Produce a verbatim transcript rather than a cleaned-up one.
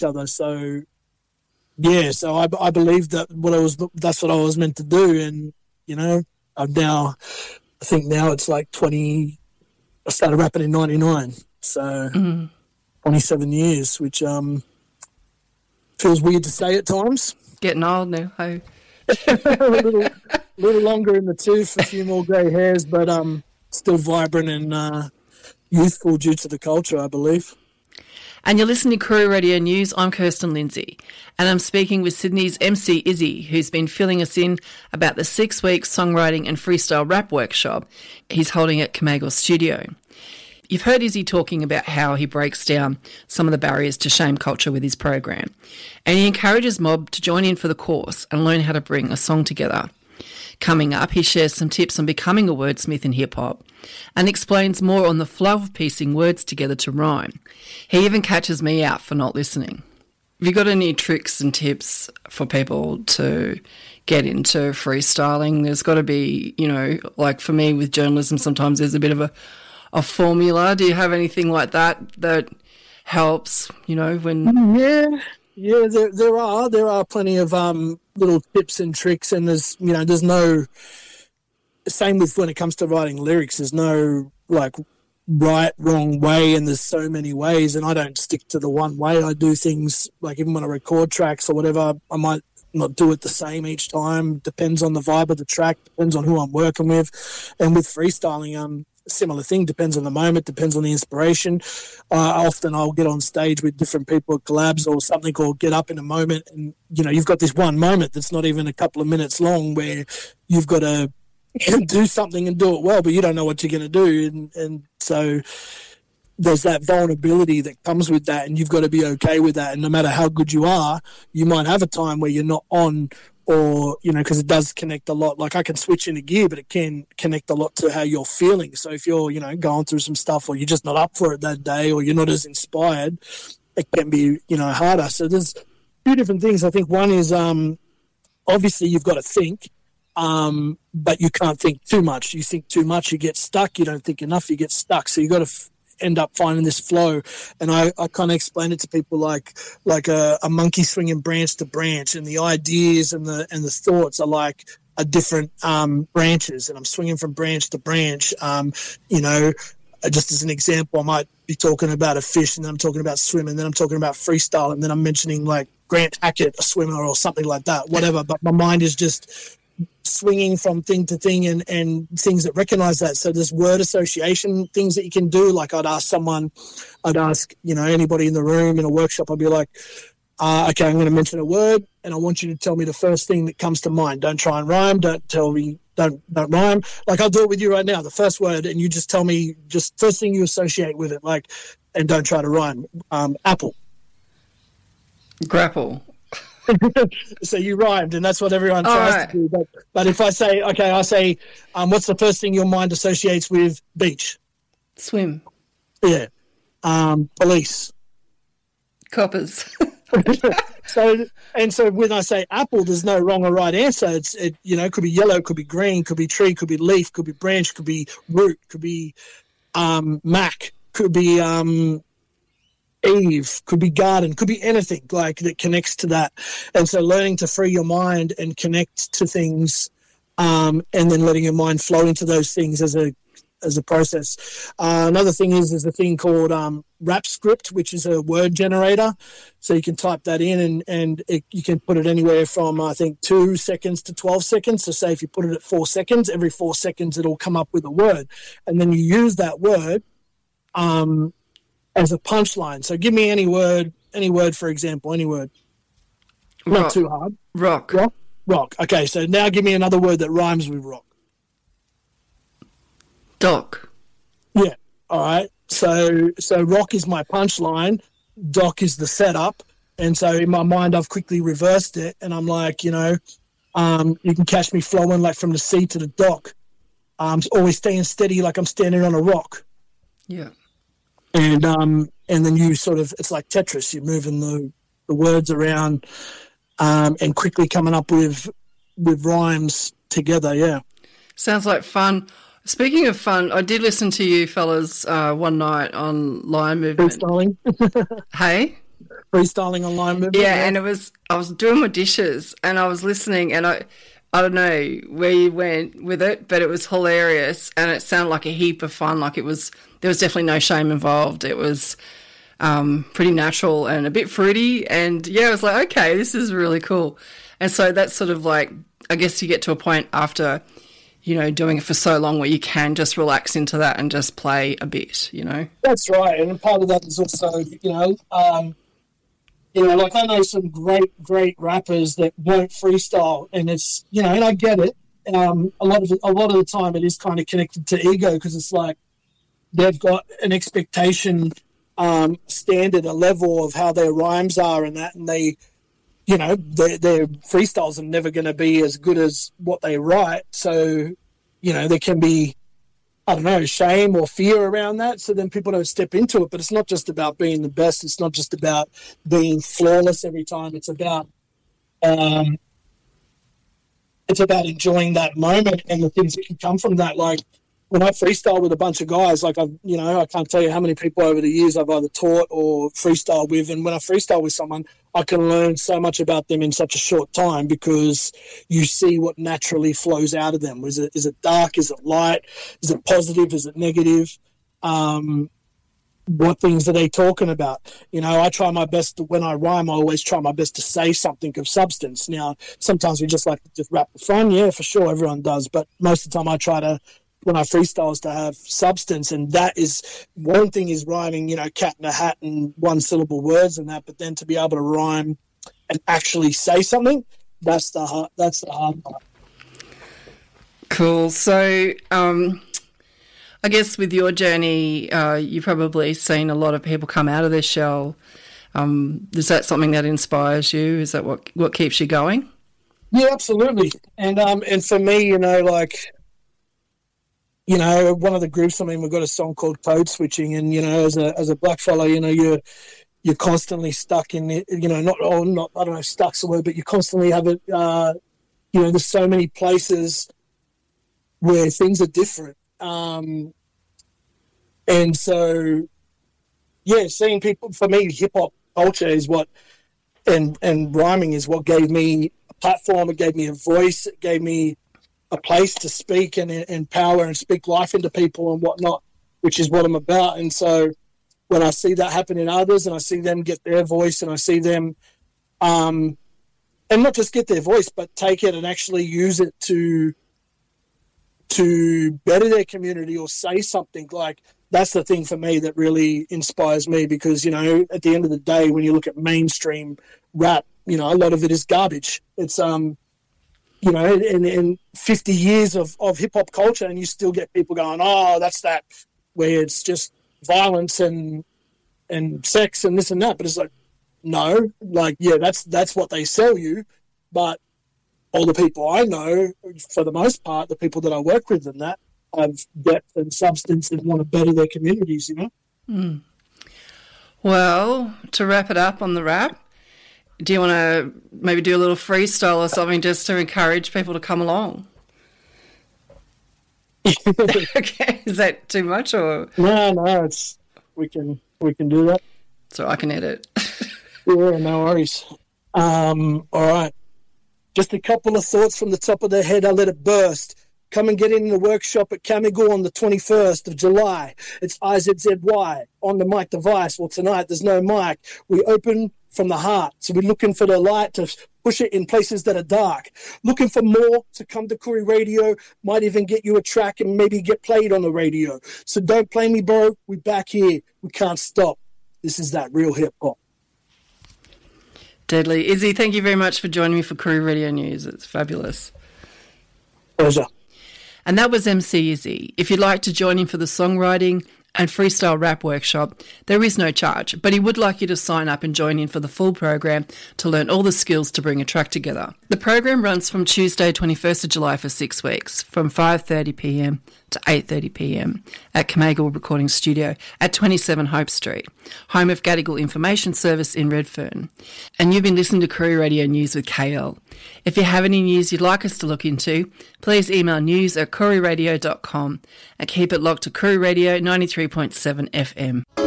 each other. So yeah, so I, I believe that what I was that's what I was meant to do, and you know, I'm now I think now it's like twenty. I started rapping in ninety-nine, so mm. twenty-seven years, which um feels weird to say at times. Getting old now, hey. a little, little longer in the tooth, a few more grey hairs, but um, still vibrant and uh, youthful due to the culture, I believe. And you're listening to Koori Radio News. I'm Kirsten Lindsay, and I'm speaking with Sydney's M C Izzy, who's been filling us in about the six-week songwriting and freestyle rap workshop he's holding at Camagor Studio. You've heard Izzy talking about how he breaks down some of the barriers to shame culture with his program, and he encourages mob to join in for the course and learn how to bring a song together. Coming up, he shares some tips on becoming a wordsmith in hip-hop and explains more on the flow of piecing words together to rhyme. He even catches me out for not listening. Have you got any tricks and tips for people to get into freestyling? There's got to be, you know, like for me with journalism, sometimes there's a bit of a a formula. Do you have anything like that that helps, you know, when... Yeah, yeah, there, there are. There are plenty of um, little tips and tricks, and there's, you know, there's no... Same with when it comes to writing lyrics, there's no, like, right, wrong way, and there's so many ways, and I don't stick to the one way. I do things, like even when I record tracks or whatever, I might not do it the same each time. Depends on the vibe of the track, depends on who I'm working with. And with freestyling, um, similar thing, depends on the moment, depends on the inspiration. Uh, often I'll get on stage with different people at collabs or something, or get up in a moment, and you know, you've got this one moment that's not even a couple of minutes long where you've got to do something and do it well, but you don't know what you're going to do, and, and so there's that vulnerability that comes with that, and you've got to be okay with that. And no matter how good you are, you might have a time where you're not on, or, you know, because it does connect a lot. Like I can switch into gear, but it can connect a lot to how you're feeling. So if you're, you know, going through some stuff, or you're just not up for it that day, or you're not as inspired, it can be, you know, harder. So there's two different things. I think one is um, obviously you've got to think, um, but you can't think too much. You think too much, you get stuck. You don't think enough, you get stuck. So you've got to f- end up finding this flow. And I, I kind of explain it to people like like a, a monkey swinging branch to branch, and the ideas and the and the thoughts are like a different um, branches, and I'm swinging from branch to branch. Um, you know, just as an example, I might be talking about a fish, and then I'm talking about swimming, then I'm talking about freestyle, and then I'm mentioning like Grant Hackett, a swimmer, or something like that, whatever. But my mind is just swinging from thing to thing, and, and things that recognize that. So there's word association things that you can do. Like I'd ask someone, I'd ask, you know, anybody in the room in a workshop, I'd be like, uh, okay, I'm going to mention a word, and I want you to tell me the first thing that comes to mind. Don't try and rhyme. Don't tell me, don't, don't rhyme. Like I'll do it with you right now, the first word, and you just tell me just first thing you associate with it, like, and don't try to rhyme. Um, apple. Grapple. So you rhymed, and that's what everyone tries right. to do. But, but if I say, okay, I say, um, what's the first thing your mind associates with beach? Swim. Yeah. Um, police. Coppers. So, and so when I say apple, there's no wrong or right answer. It's, it, you know, could be yellow, could be green, could be tree, could be leaf, could be branch, could be root, could be um, mac, could be um, Eve, could be garden, could be anything like that connects to that. And so learning to free your mind and connect to things, um, and then letting your mind flow into those things as a as a process. Uh, another thing is there's a thing called um, Rap Script, which is a word generator. So you can type that in, and, and it, you can put it anywhere from, I think, two seconds to twelve seconds. So say if you put it at four seconds, every four seconds it'll come up with a word. And then you use that word um, as a punchline. So give me any word, any word, for example, any word. Rock. Not too hard. Rock. Rock. Rock. Okay, so now give me another word that rhymes with rock. Doc. Yeah. All right. So so rock is my punchline. Doc is the setup. And so in my mind, I've quickly reversed it, and I'm like, you know, um, you can catch me flowing like from the sea to the dock. I'm always staying steady, like I'm standing on a rock. Yeah. And um, and then you sort of, it's like Tetris. You're moving the the words around, um, and quickly coming up with with rhymes together. Yeah. Sounds like fun. Speaking of fun, I did listen to you fellas uh, one night on Lion Movement. Freestyling. Hey? freestyling online movement. Yeah, yeah, and it was, I was doing my dishes and I was listening and I, I don't know where you went with it, but it was hilarious and it sounded like a heap of fun. Like it was, there was definitely no shame involved. It was um, pretty natural and a bit fruity. And yeah, I was like, okay, this is really cool. And so that's sort of like, I guess you get to a point after, you know, doing it for so long where you can just relax into that and just play a bit, you know? That's right. And part of that is also, you know, um, you know, like I know some great, great rappers that won't freestyle, and it's, you know, and I get it. Um, a lot of a lot of the time, it is kind of connected to ego because it's like they've got an expectation, um, standard, a level of how their rhymes are, and that, and they, you know, their, their freestyles are never going to be as good as what they write. So, you know, there can be, I don't know, shame or fear around that. So then people don't step into it. But it's not just about being the best. It's not just about being flawless every time. It's about, um, it's about enjoying that moment and the things that can come from that. Like when I freestyle with a bunch of guys, like I've, you know, I can't tell you how many people over the years I've either taught or freestyled with. And when I freestyle with someone, I can learn so much about them in such a short time because you see what naturally flows out of them. Is it is it dark? Is it light? Is it positive? Is it negative? Um, what things are they talking about? You know, I try my best to, when I rhyme, I always try my best to say something of substance. Now, sometimes we just like to just rap for fun. Yeah, for sure, everyone does. But most of the time I try to, when I freestyle, is to have substance, and that is one thing is rhyming, you know, cat in a hat and one syllable words and that, but then to be able to rhyme and actually say something, that's the hard, that's the hard part. Cool. So, um, I guess with your journey, uh, you've probably seen a lot of people come out of their shell. Um, is that something that inspires you? Is that what what keeps you going? Yeah, absolutely. And um, and for me, you know, like, you know, one of the groups, I mean, we've got a song called Code Switching, and, you know, as a as a black fellow, you know, you're you're constantly stuck in it, you know, not, oh, not, I don't know if stuck's the word, but you constantly have it, uh, you know, there's so many places where things are different. Um, and so, yeah, seeing people, for me, hip-hop culture is what, and, and rhyming is what gave me a platform, it gave me a voice, it gave me a place to speak and empower and speak life into people and whatnot, which is what I'm about. And so when I see that happen in others and I see them get their voice and I see them, um, and not just get their voice, but take it and actually use it to, to better their community or say something, like, that's the thing for me that really inspires me, because, you know, at the end of the day, when you look at mainstream rap, you know, a lot of it is garbage. It's, um, you know, in, in fifty years of, of hip-hop culture, and you still get people going, oh, that's that, where it's just violence and and sex and this and that. But it's like, no, like, yeah, that's that's what they sell you. But all the people I know, for the most part, the people that I work with and that, have depth and substance and want to better their communities, you know? Mm. Well, to wrap it up on the rap, do you want to maybe do a little freestyle or something just to encourage people to come along? Okay, is that too much or? No, no, it's we can we can do that. So I can edit. Yeah, no worries. Um, all right, just a couple of thoughts from the top of the head. I let it burst. Come and get in the workshop at Camigul on the twenty-first of July. It's I Z Z Y on the mic device. Well, tonight there's no mic. We open from the heart. So we're looking for the light to push it in places that are dark. Looking for more to come to Koori Radio. Might even get you a track and maybe get played on the radio. So don't play me, bro. We're back here. We can't stop. This is that real hip-hop. Deadly. Izzy, thank you very much for joining me for Koori Radio News. It's fabulous. Pleasure. And that was M C Izzy. If you'd like to join him for the songwriting and freestyle rap workshop, there is no charge, but he would like you to sign up and join in for the full program to learn all the skills to bring a track together. The program runs from Tuesday twenty-first of July for six weeks, from five thirty p m to eight thirty p m at Camagul Recording Studio at twenty-seven Hope Street, home of Gadigal Information Service in Redfern. And you've been listening to Koori Radio News with K L. If you have any news you'd like us to look into, please email news at koori radio dot com and keep it locked to Koori Radio ninety-three point seven F M.